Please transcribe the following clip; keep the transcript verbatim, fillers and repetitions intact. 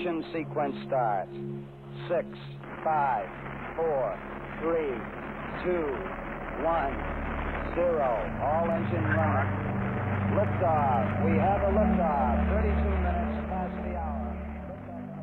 Ignition sequence starts. Six, five, four, three, two, one, zero. All engine running. Liftoff. We have a liftoff. thirty-two